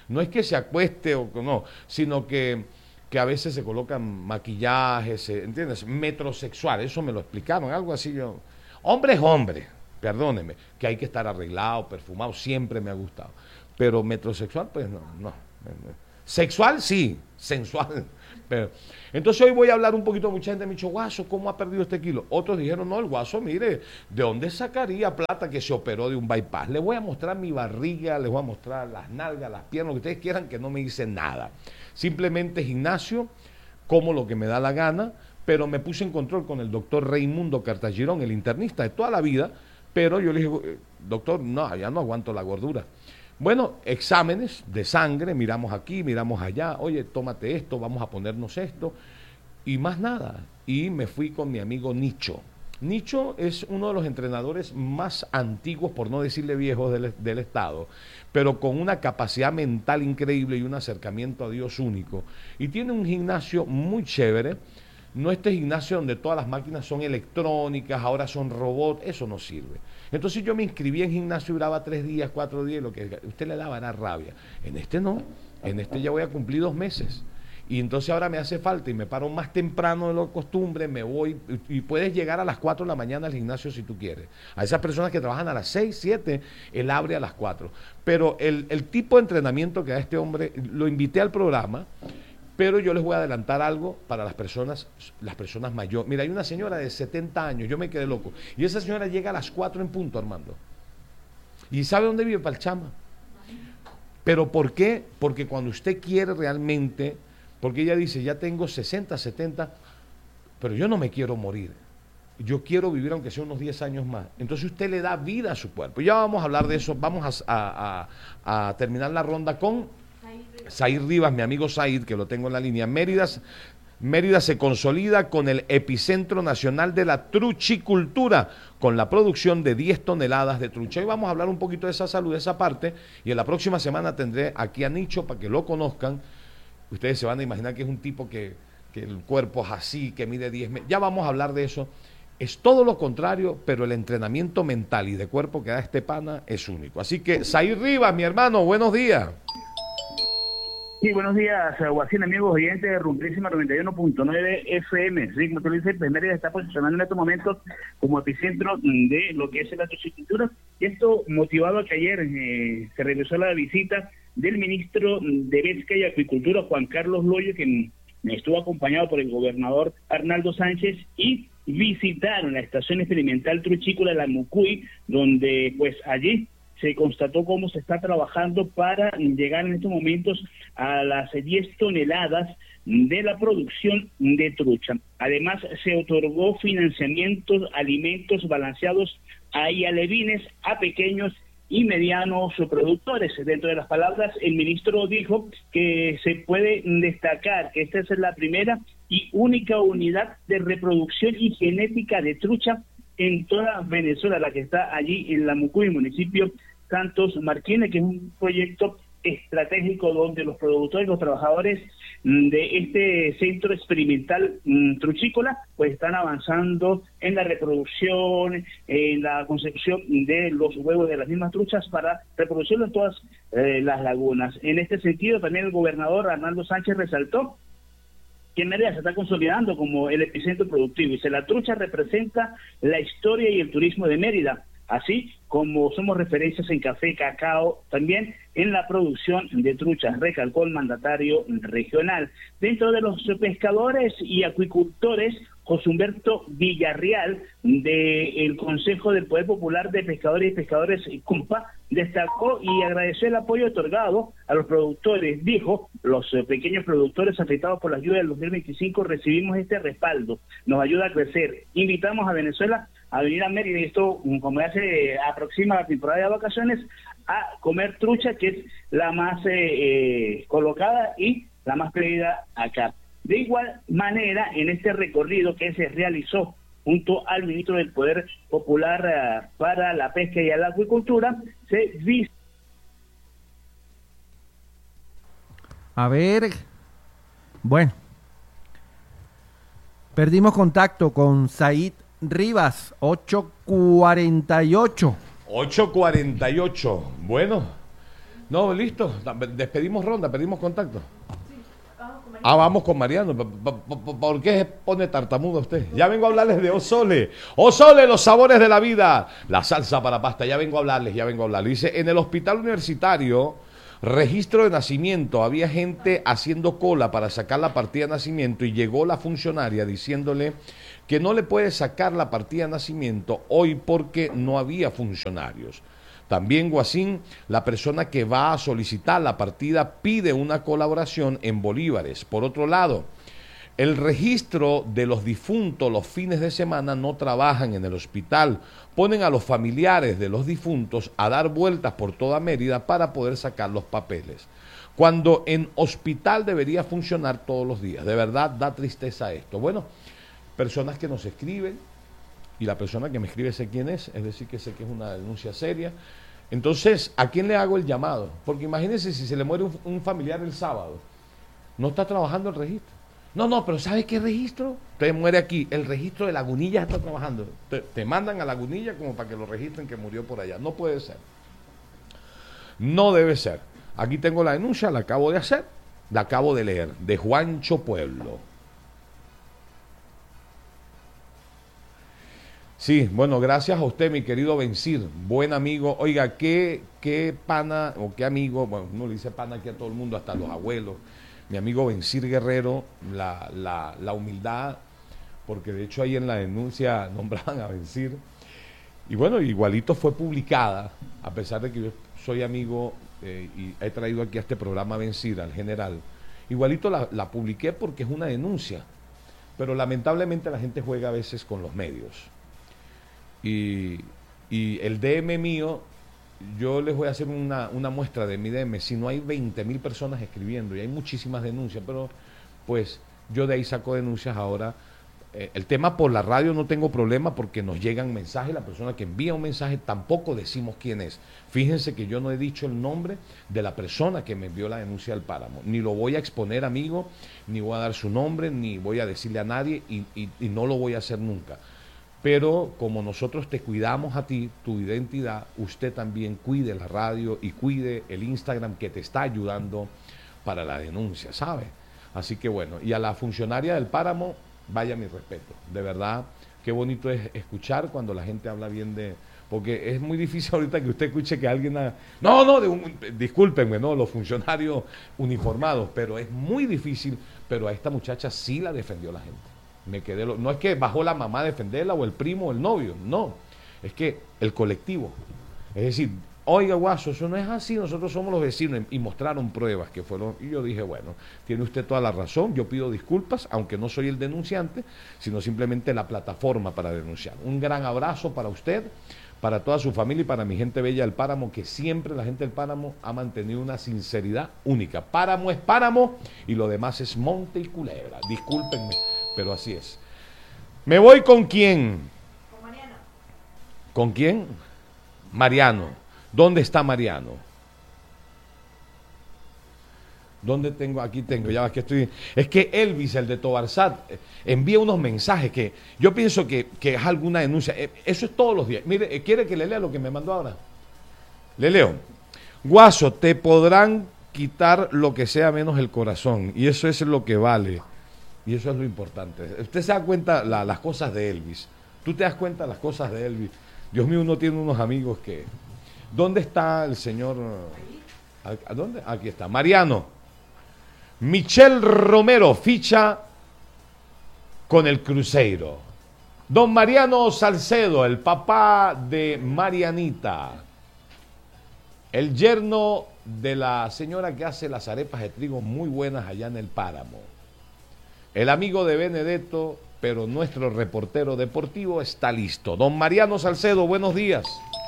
No es que se acueste o no, sino que, que a veces se colocan maquillajes, ¿entiendes? Metrosexual, eso me lo explicaron, algo así yo. Hombre es hombre, perdóneme, que hay que estar arreglado, perfumado, siempre me ha gustado. Pero metrosexual, pues no, no. Sexual, sí, sensual. Pero, entonces hoy voy a hablar un poquito, mucha gente me ha dicho, Guaso, ¿cómo ha perdido este kilo? Otros dijeron, no, el Guaso, mire, ¿de dónde sacaría plata que se operó de un bypass? Les voy a mostrar mi barriga, les voy a mostrar las nalgas, las piernas, lo que ustedes quieran, que no me hice nada. Simplemente gimnasio, como lo que me da la gana, pero me puse en control con el doctor Raimundo Cartagirón, el internista de toda la vida, pero yo le dije, doctor, no, ya no aguanto la gordura. Bueno, exámenes de sangre, miramos aquí, miramos allá, oye, tómate esto, vamos a ponernos esto, y más nada. Y me fui con mi amigo Nicho. Nicho es uno de los entrenadores más antiguos, por no decirle viejos, del, del estado, pero con una capacidad mental increíble y un acercamiento a Dios único. Y tiene un gimnasio muy chévere. No este gimnasio donde todas las máquinas son electrónicas, ahora son robots, eso no sirve. Entonces yo me inscribí en gimnasio y duraba tres días, cuatro días, lo que usted le daba era rabia. En este no, en este ya voy a cumplir dos meses. Y entonces ahora me hace falta y me paro más temprano de lo costumbre, me voy y puedes llegar a las cuatro de la mañana al gimnasio si tú quieres. A esas personas que trabajan a las seis, siete, él abre a las cuatro. Pero el, el tipo de entrenamiento que da este hombre, lo invité al programa. Pero yo les voy a adelantar algo para las personas, las personas mayores. Mira, hay una señora de setenta años, yo me quedé loco. Y esa señora llega a las cuatro en punto, Armando. ¿Y sabe dónde vive? Palchama. ¿Pero por qué? Porque cuando usted quiere realmente, porque ella dice, ya tengo sesenta, setenta, pero yo no me quiero morir. Yo quiero vivir aunque sea unos diez años más. Entonces usted le da vida a su cuerpo. Ya vamos a hablar de eso, vamos a, a, a, a terminar la ronda con Said Rivas, mi amigo Said, que lo tengo en la línea. Mérida, Mérida se consolida con el epicentro nacional de la truchicultura, con la producción de diez toneladas de trucha. Hoy vamos a hablar un poquito de esa salud, de esa parte, y en la próxima semana tendré aquí a Nicho para que lo conozcan. Ustedes se van a imaginar que es un tipo que, que el cuerpo es así, que mide diez metros. Ya vamos a hablar de eso. Es todo lo contrario, pero el entrenamiento mental y de cuerpo que da este pana es único. Así que, Said Rivas, mi hermano, buenos días. Sí, buenos días, Guasín, amigos oyentes de Rumbrísima noventa y uno punto nueve F M. Sí, como tú lo dices, Mérida está posicionando en estos momentos como epicentro de lo que es la truchicultura. Y esto motivado a que ayer eh, se realizó la visita del ministro de Pesca y Acuicultura, Juan Carlos Loyo, quien estuvo acompañado por el gobernador Arnaldo Sánchez, y visitaron la estación experimental truchícola de la Mucuy, donde pues allí se constató cómo se está trabajando para llegar en estos momentos a las diez toneladas de la producción de trucha. Además, se otorgó financiamientos, alimentos balanceados a alevines, a pequeños y medianos productores. Dentro de las palabras, el ministro dijo que se puede destacar que esta es la primera y única unidad de reproducción y genética de trucha en toda Venezuela, la que está allí en la Mucuy, municipio Santos Martínez, que es un proyecto estratégico donde los productores, los trabajadores de este centro experimental mmm, truchícola, pues están avanzando en la reproducción, en la concepción de los huevos de las mismas truchas para reproducirlo en todas eh, las lagunas. En este sentido, también el gobernador Arnaldo Sánchez resaltó que Mérida se está consolidando como el epicentro productivo. Dice, la trucha representa la historia y el turismo de Mérida, así como somos referencias en café, cacao, también en la producción de truchas, recalcó el mandatario regional. Dentro de los pescadores y acuicultores, José Humberto Villarreal, del Consejo del Poder Popular de Pescadores y Pescadores CUMPA, destacó y agradeció el apoyo otorgado a los productores. Dijo, los pequeños productores afectados por la lluvia del dos mil veinticinco recibimos este respaldo, nos ayuda a crecer. Invitamos a Venezuela a venir a Mérida, y esto, como ya se aproxima la temporada de vacaciones, a comer trucha, que es la más eh, eh, colocada y la más pedida acá. De igual manera, en este recorrido que se realizó junto al ministro del Poder Popular uh, para la Pesca y la Acuicultura, se vio... A ver, bueno, perdimos contacto con Said Rivas, ocho cuarenta y ocho. ocho cuarenta y ocho, bueno, No, listo. Despedimos ronda, pedimos contacto. Ah, vamos con Mariano. ¿Por qué se pone tartamudo usted? Ya vengo a hablarles de Osole. Osole, los sabores de la vida. La salsa para pasta. Ya vengo a hablarles, ya vengo a hablarles. Dice, en el hospital universitario, registro de nacimiento. Había gente haciendo cola para sacar la partida de nacimiento y llegó la funcionaria diciéndole que no le puede sacar la partida de nacimiento hoy porque no había funcionarios. También, Guasín, la persona que va a solicitar la partida pide una colaboración en bolívares. Por otro lado, el registro de los difuntos los fines de semana no trabajan en el hospital. Ponen a los familiares de los difuntos a dar vueltas por toda Mérida para poder sacar los papeles. Cuando en hospital debería funcionar todos los días. De verdad, da tristeza esto. Bueno, personas que nos escriben, y la persona que me escribe sé quién es, es decir, que sé que es una denuncia seria. Entonces, ¿a quién le hago el llamado? Porque imagínense si se le muere un, un familiar el sábado, no está trabajando el registro. No, no, pero ¿sabe qué registro? Usted muere aquí, el registro de Lagunilla está trabajando. Te, te mandan a Lagunilla como para que lo registren que murió por allá. No puede ser. No debe ser. Aquí tengo la denuncia, la acabo de hacer, la acabo de leer, de Juancho Pueblo. Sí, bueno, gracias a usted, mi querido Vencir, buen amigo. Oiga, qué, qué pana o qué amigo, bueno, uno le dice pana aquí a todo el mundo, hasta a los abuelos. Mi amigo Vencir Guerrero, la, la, la humildad, porque de hecho ahí en la denuncia nombraban a Vencir. Y bueno, igualito fue publicada, a pesar de que yo soy amigo eh, y he traído aquí a este programa a Vencir, al general. Igualito la, la publiqué porque es una denuncia, pero lamentablemente la gente juega a veces con los medios. Y, y el D M mío, yo les voy a hacer una, una muestra de mi D M. Si no hay veinte mil personas escribiendo y hay muchísimas denuncias, pero pues yo de ahí saco denuncias ahora. Eh, el tema por la radio no tengo problema porque nos llegan mensajes. La persona que envía un mensaje tampoco decimos quién es. Fíjense que yo no he dicho el nombre de la persona que me envió la denuncia al páramo. Ni lo voy a exponer, amigo, ni voy a dar su nombre, ni voy a decirle a nadie y, y, y no lo voy a hacer nunca. Pero como nosotros te cuidamos a ti, tu identidad, usted también cuide la radio y cuide el Instagram que te está ayudando para la denuncia, ¿sabe? Así que bueno, y a la funcionaria del páramo, vaya mi respeto. De verdad, qué bonito es escuchar cuando la gente habla bien de... Porque es muy difícil ahorita que usted escuche que alguien... Ha... No, no, de un... discúlpenme, no, los funcionarios uniformados, pero es muy difícil, pero a esta muchacha sí la defendió la gente. Me quedé lo... No es que bajó la mamá a defenderla o el primo o el novio, no, es que el colectivo, es decir, oiga Guaso, eso no es así, nosotros somos los vecinos, y mostraron pruebas que fueron, y yo dije, bueno, tiene usted toda la razón, yo pido disculpas, aunque no soy el denunciante, sino simplemente la plataforma para denunciar. Un gran abrazo para usted, para toda su familia y para mi gente bella del páramo, que siempre la gente del páramo ha mantenido una sinceridad única. Páramo es páramo y lo demás es monte y culebra, discúlpenme, pero así es. ¿Me voy con quién? Con Mariano. ¿Con quién? Mariano. ¿Dónde está Mariano? ¿Dónde tengo? Aquí tengo, ya que estoy. Es que Elvis, el de Tobarsat, envía unos mensajes que yo pienso que, que es alguna denuncia. Eso es todos los días. Mire, ¿quiere que le lea lo que me mandó ahora? Le leo. Guaso, te podrán quitar lo que sea menos el corazón, y eso es lo que vale. Y eso es lo importante. Usted se da cuenta la, las cosas de Elvis. Tú te das cuenta las cosas de Elvis. Dios mío, uno tiene unos amigos que... ¿Dónde está el señor? ¿A, a dónde? Aquí está. Mariano. Michel Romero ficha con el Cruzeiro. Don Mariano Salcedo, el papá de Marianita. El yerno de la señora que hace las arepas de trigo muy buenas allá en el páramo. El amigo de Benedetto, pero nuestro reportero deportivo está listo. Don Mariano Salcedo, buenos días.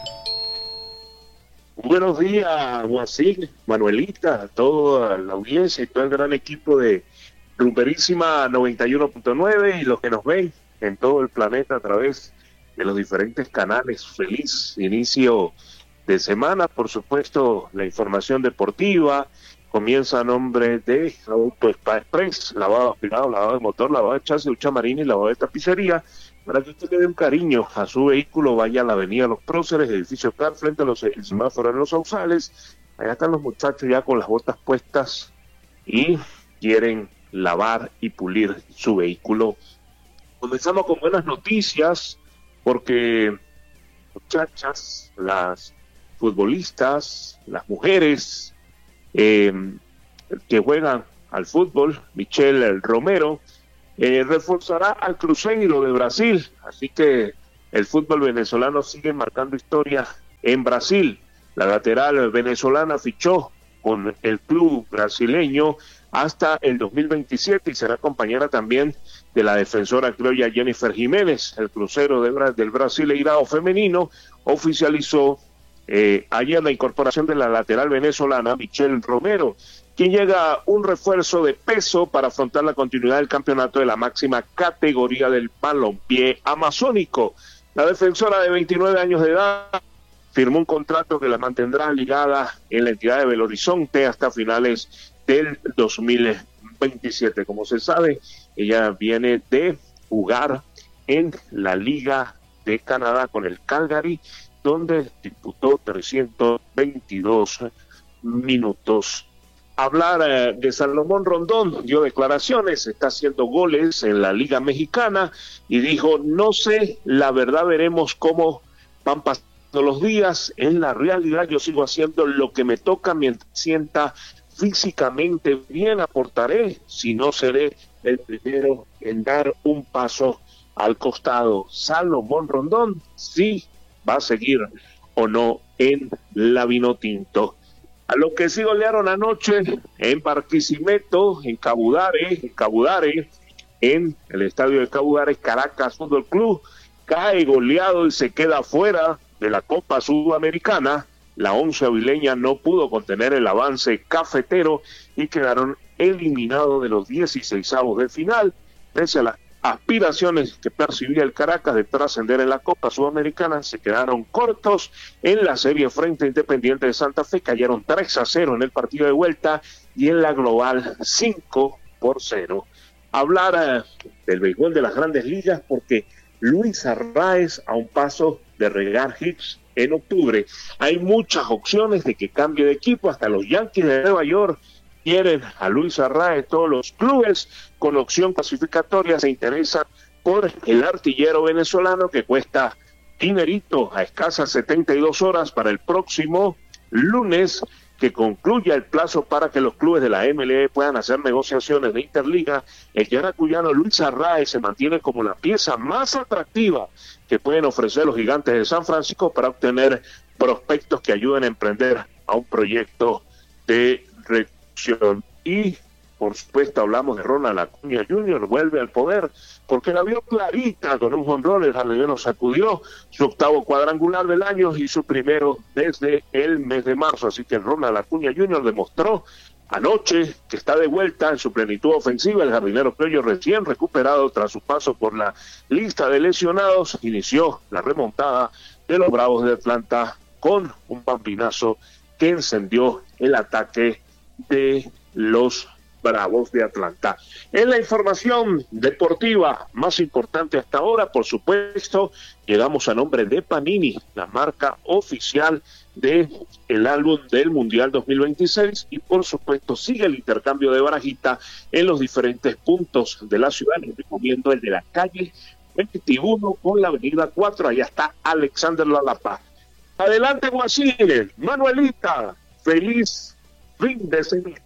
Buenos días, Guasín, Manuelita, toda la audiencia y todo el gran equipo de Rumberísima noventa y uno punto nueve y los que nos ven en todo el planeta a través de los diferentes canales. Feliz inicio de semana, por supuesto, la información deportiva. Comienza a nombre de Auto Spa Express, lavado aspirado, lavado de motor, lavado de chasis, ducha marina y lavado de tapicería. Para que usted le dé un cariño a su vehículo, vaya a la avenida Los Próceres, edificio Car, frente a los semáforos en Los Sausales, Allá están los muchachos ya con las botas puestas y quieren lavar y pulir su vehículo. Comenzamos con buenas noticias porque muchachas, las futbolistas, las mujeres eh, que juegan al fútbol, Michelle Romero, eh, reforzará al Cruzeiro de Brasil, así que el fútbol venezolano sigue marcando historia en Brasil. La lateral venezolana fichó con el club brasileño hasta el dos mil veintisiete y será compañera también de la defensora criolla Jennifer Jiménez. El Cruzeiro de Bra- del Brasileirao femenino oficializó eh, ayer la incorporación de la lateral venezolana Michelle Romero, quien llega a un refuerzo de peso para afrontar la continuidad del campeonato de la máxima categoría del balompié amazónico. La defensora de veintinueve años de edad firmó un contrato que la mantendrá ligada en la entidad de Belo Horizonte hasta finales del dos mil veintisiete. Como se sabe, ella viene de jugar en la Liga de Canadá con el Calgary, donde disputó trescientos veintidós minutos. Hablar eh, de Salomón Rondón, dio declaraciones, está haciendo goles en la Liga Mexicana y dijo, no sé, la verdad veremos cómo van pasando los días, en la realidad yo sigo haciendo lo que me toca mientras sienta físicamente bien, aportaré, si no seré el primero en dar un paso al costado. Salomón Rondón sí va a seguir o no en la Vinotinto. A lo que sí golearon anoche en Barquisimeto, en Cabudare, en Cabudare, en el estadio de Cabudare, Caracas Fútbol Club, cae goleado y se queda fuera de la Copa Sudamericana. La once avileña no pudo contener el avance cafetero y quedaron eliminados de los dieciseisavos de final, pese a las aspiraciones que percibía el Caracas de trascender en la Copa Sudamericana. Se quedaron cortos en la serie frente a Independiente de Santa Fe, cayeron tres a cero en el partido de vuelta y en la global cinco por cero. Hablar eh, del béisbol de las grandes ligas porque Luis Arraez a un paso de regar hits en octubre. Hay muchas opciones de que cambie de equipo, hasta los Yankees de Nueva York quieren a Luis Arraez, todos los clubes con opción clasificatoria se interesan por el artillero venezolano que cuesta dinerito a escasas setenta y dos horas para el próximo lunes, que concluya el plazo para que los clubes de la M L B puedan hacer negociaciones de Interliga. El yaracuyano Luis Arraez se mantiene como la pieza más atractiva que pueden ofrecer los Gigantes de San Francisco para obtener prospectos que ayuden a emprender a un proyecto de reducción. Y, por supuesto, hablamos de Ronald Acuña junior, vuelve al poder, porque la vio clarita con un jonrón, el jardinero sacudió su octavo cuadrangular del año y su primero desde el mes de marzo. Así que Ronald Acuña junior demostró anoche que está de vuelta en su plenitud ofensiva. El jardinero criollo, recién recuperado tras su paso por la lista de lesionados, inició la remontada de los Bravos de Atlanta con un bambinazo que encendió el ataque de los Bravos de Atlanta. En la información deportiva más importante hasta ahora, por supuesto, llegamos a nombre de Panini, la marca oficial de el álbum del Mundial dos mil veintiséis, y por supuesto sigue el intercambio de barajita en los diferentes puntos de la ciudad, recomiendo el de la calle veintiuno con la avenida cuatro, allá está Alexander Lalapa. Adelante, Guasine, Manuelita, feliz fin de semana.